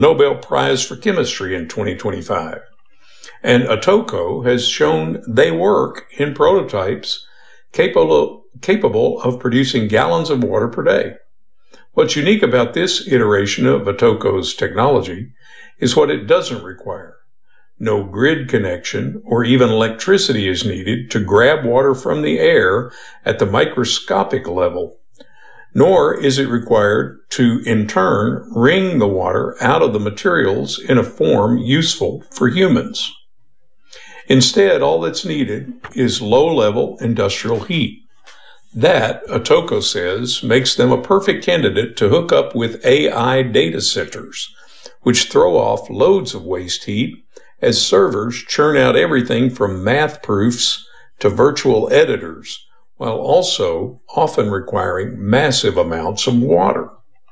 Nobel Prize for Chemistry in 2025. And Atoko has shown they work in prototypes capable of producing gallons of water per day. What's unique about this iteration of Atoko's technology is what it doesn't require. No grid connection or even electricity is needed to grab water from the air at the microscopic level, nor is it required to, in turn, wring the water out of the materials in a form useful for humans. Instead, all that's needed is low-level industrial heat. That, Atoko says, makes them a perfect candidate to hook up with AI data centers, which throw off loads of waste heat as servers churn out everything from math proofs to virtual editors, while also often requiring massive amounts of water.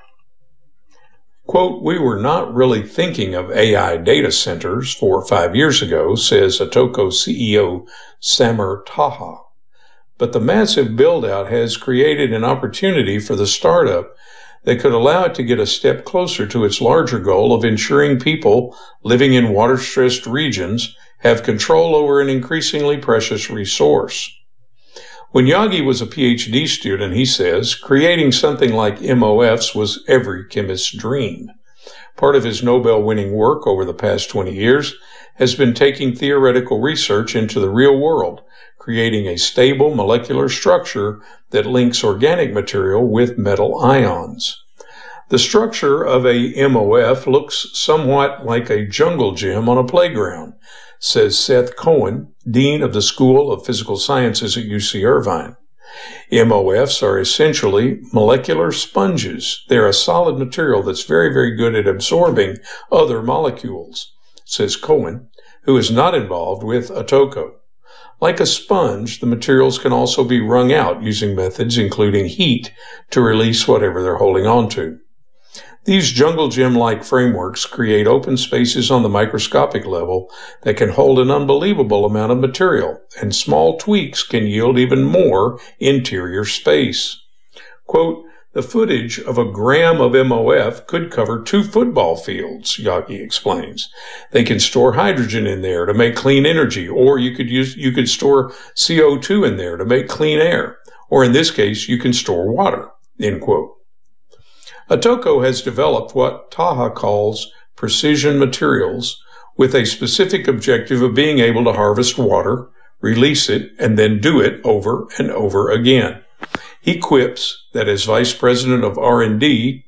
Quote, "We were not really thinking of AI data centers 4 or 5 years ago," says Atoko CEO Samer Taha. But the massive build-out has created an opportunity for the startup that could allow it to get a step closer to its larger goal of ensuring people living in water-stressed regions have control over an increasingly precious resource. When Yagi was a PhD student, he says, creating something like MOFs was every chemist's dream. Part of his Nobel-winning work over the past 20 years has been taking theoretical research into the real world, creating a stable molecular structure that links organic material with metal ions. The structure of a MOF looks somewhat like a jungle gym on a playground, says Seth Cohen, Dean of the School of Physical Sciences at UC Irvine. MOFs are essentially molecular sponges. They're a solid material that's very, very good at absorbing other molecules, says Cohen, who is not involved with Atoko. Like a sponge, the materials can also be wrung out using methods including heat to release whatever they're holding on to. These jungle gym-like frameworks create open spaces on the microscopic level that can hold an unbelievable amount of material, and small tweaks can yield even more interior space. Quote, "The footage of a gram of MOF could cover 2 football fields," Yagi explains. They can store hydrogen in there to make clean energy, or you could store CO2 in there to make clean air, or in this case, you can store water, end quote. Atoko has developed what Taha calls precision materials with a specific objective of being able to harvest water, release it, and then do it over and over again. He quips that as Vice President of R&D,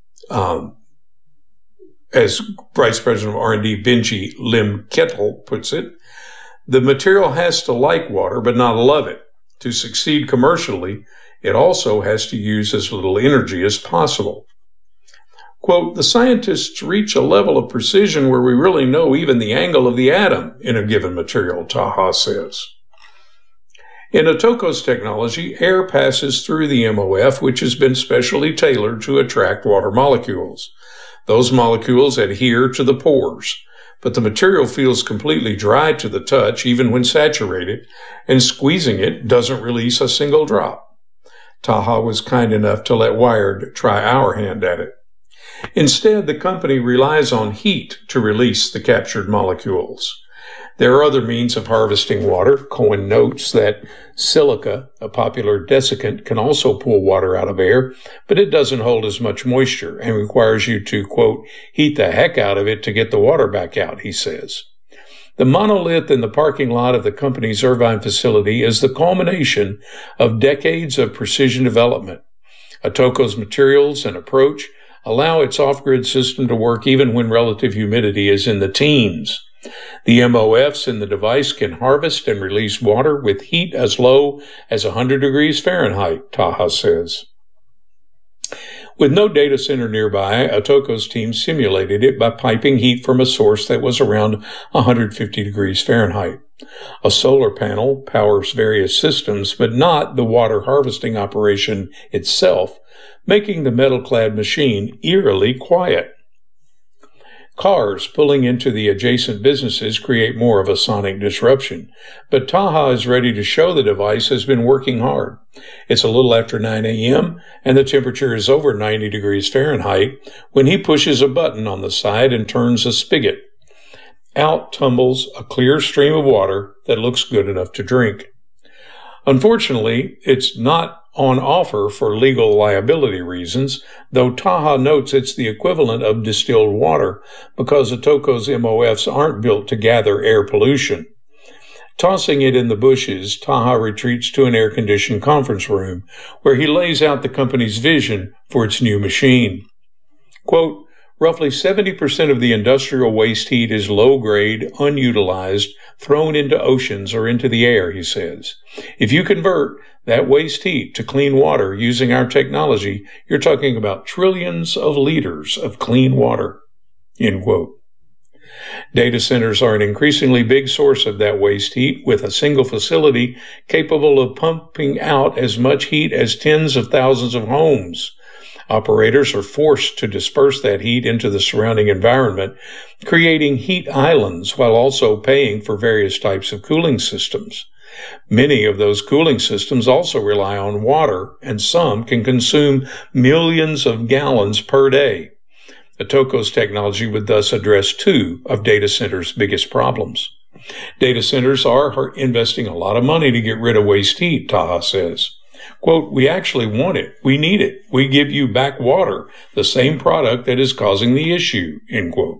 Benji Lim Kettle puts it, the material has to like water but not love it. To succeed commercially, it also has to use as little energy as possible. Quote, "The scientists reach a level of precision where we really know even the angle of the atom in a given material," Taha says. In Atoko's technology, air passes through the MOF, which has been specially tailored to attract water molecules. Those molecules adhere to the pores, but the material feels completely dry to the touch even when saturated, and squeezing it doesn't release a single drop. Taha was kind enough to let Wired try our hand at it. Instead, the company relies on heat to release the captured molecules. There are other means of harvesting water. Cohen notes that silica, a popular desiccant, can also pull water out of air, but it doesn't hold as much moisture and requires you to, quote, "heat the heck out of it to get the water back out," he says. The monolith in the parking lot of the company's Irvine facility is the culmination of decades of precision development. Atoko's materials and approach allow its off-grid system to work even when relative humidity is in the teens. The MOFs in the device can harvest and release water with heat as low as 100 degrees Fahrenheit, Taha says. With no data center nearby, Atoko's team simulated it by piping heat from a source that was around 150 degrees Fahrenheit. A solar panel powers various systems, but not the water harvesting operation itself, making the metal-clad machine eerily quiet. Cars pulling into the adjacent businesses create more of a sonic disruption, but Taha is ready to show the device has been working hard. It's a little after 9 a.m., and the temperature is over 90 degrees Fahrenheit when he pushes a button on the side and turns a spigot. Out tumbles a clear stream of water that looks good enough to drink. Unfortunately, it's not on offer for legal liability reasons, though Taha notes it's the equivalent of distilled water because Atoko's MOFs aren't built to gather air pollution. Tossing it in the bushes, Taha retreats to an air-conditioned conference room where he lays out the company's vision for its new machine. Quote, roughly 70% of the industrial waste heat is low-grade, unutilized, thrown into oceans or into the air, he says. If you convert that waste heat to clean water using our technology, you're talking about trillions of liters of clean water, end quote. Data centers are an increasingly big source of that waste heat, with a single facility capable of pumping out as much heat as tens of thousands of homes. Operators are forced to disperse that heat into the surrounding environment, creating heat islands while also paying for various types of cooling systems. Many of those cooling systems also rely on water, and some can consume millions of gallons per day. Atoko's technology would thus address two of data centers' biggest problems. Data centers are investing a lot of money to get rid of waste heat, Taha says. Quote, we actually want it. We need it. We give you back water, the same product that is causing the issue, end quote.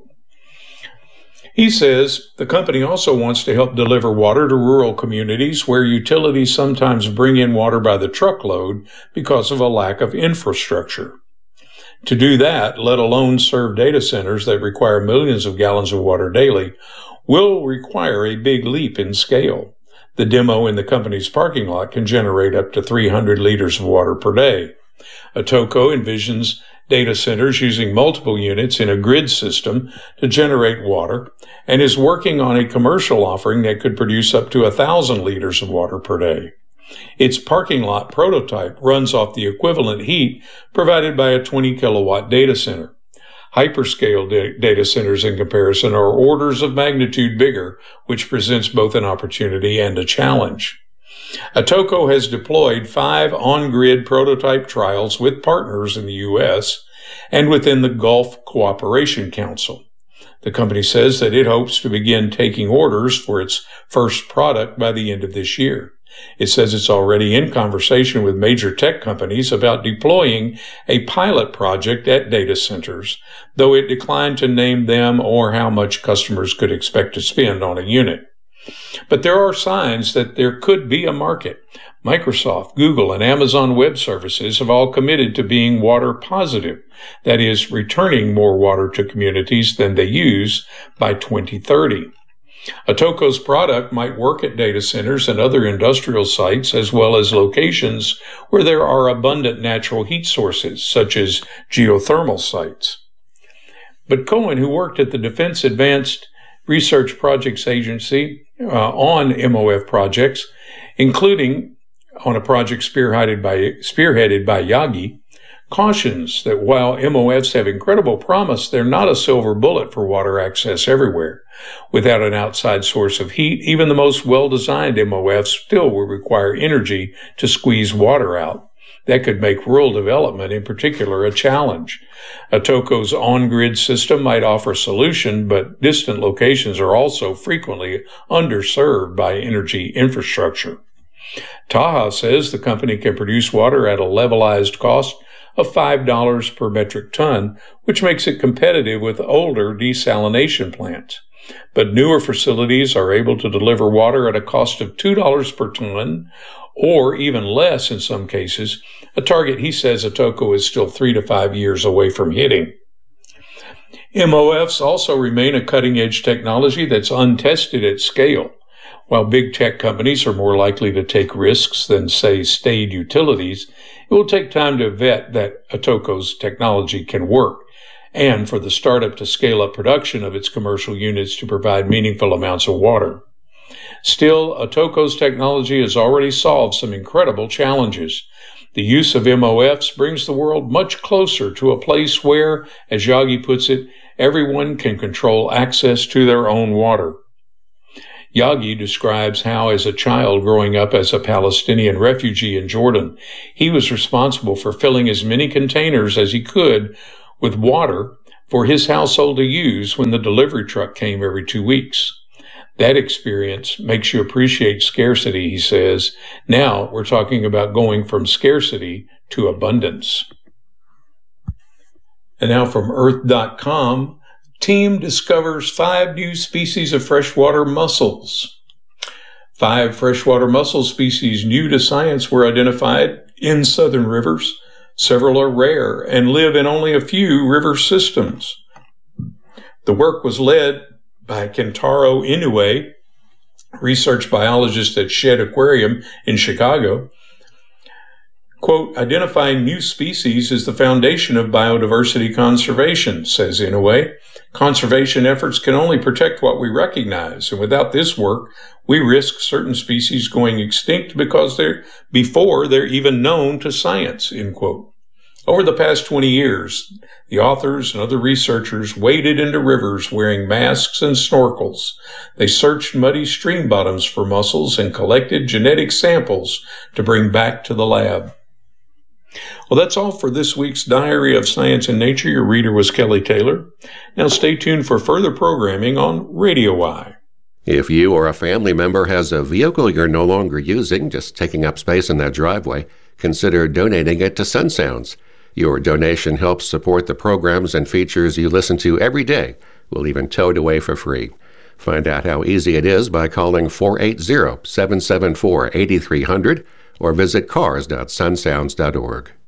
He says the company also wants to help deliver water to rural communities where utilities sometimes bring in water by the truckload because of a lack of infrastructure. To do that, let alone serve data centers that require millions of gallons of water daily, will require a big leap in scale. The demo in the company's parking lot can generate up to 300 liters of water per day. Atoko envisions data centers using multiple units in a grid system to generate water and is working on a commercial offering that could produce up to 1,000 liters of water per day. Its parking lot prototype runs off the equivalent heat provided by a 20 kilowatt data center. Hyperscale data centers, in comparison, are orders of magnitude bigger, which presents both an opportunity and a challenge. Atoko has deployed 5 on-grid prototype trials with partners in the U.S. and within the Gulf Cooperation Council. The company says that it hopes to begin taking orders for its first product by the end of this year. It says it's already in conversation with major tech companies about deploying a pilot project at data centers, though it declined to name them or how much customers could expect to spend on a unit. But there are signs that there could be a market. Microsoft, Google, and Amazon Web Services have all committed to being water positive, that is, returning more water to communities than they use by 2030. Atoko's product might work at data centers and other industrial sites, as well as locations where there are abundant natural heat sources, such as geothermal sites. But Cohen, who worked at the Defense Advanced Research Projects Agency on MOF projects, including on a project spearheaded by Yagi, cautions that while MOFs have incredible promise, they're not a silver bullet for water access everywhere. Without an outside source of heat, even the most well-designed MOFs still will require energy to squeeze water out. That could make rural development, in particular, a challenge. Atoko's on-grid system might offer a solution, but distant locations are also frequently underserved by energy infrastructure. Taha says the company can produce water at a levelized cost of $5 per metric ton, which makes it competitive with older desalination plants. But newer facilities are able to deliver water at a cost of $2 per ton, or even less in some cases, a target he says Atoko is still 3 to 5 years away from hitting. MOFs also remain a cutting-edge technology that's untested at scale. While big tech companies are more likely to take risks than, say, staid utilities, it will take time to vet that Atoko's technology can work, and for the startup to scale up production of its commercial units to provide meaningful amounts of water. Still, Atoko's technology has already solved some incredible challenges. The use of MOFs brings the world much closer to a place where, as Yagi puts it, everyone can control access to their own water. Yagi describes how, as a child growing up as a Palestinian refugee in Jordan, he was responsible for filling as many containers as he could with water for his household to use when the delivery truck came every 2 weeks. That experience makes you appreciate scarcity, he says. Now we're talking about going from scarcity to abundance. And now from Earth.com, team discovers 5 new species of freshwater mussels. 5 freshwater mussel species new to science were identified in southern rivers. Several are rare and live in only a few river systems. The work was led by Kentaro Inoue, research biologist at Shedd Aquarium in Chicago. Quote, identifying new species is the foundation of biodiversity conservation, says Inoue. Conservation efforts can only protect what we recognize, and without this work, we risk certain species going extinct before they're even known to science, end quote. Over the past 20 years, the authors and other researchers waded into rivers wearing masks and snorkels. They searched muddy stream bottoms for mussels and collected genetic samples to bring back to the lab. Well, that's all for this week's Diary of Science and Nature. Your reader was Kelly Taylor. Now stay tuned for further programming on Radio Y. If you or a family member has a vehicle you're no longer using, just taking up space in that driveway, consider donating it to SunSounds. Your donation helps support the programs and features you listen to every day. We'll even tow it away for free. Find out how easy it is by calling 480-774-8300 or visit cars.sunsounds.org.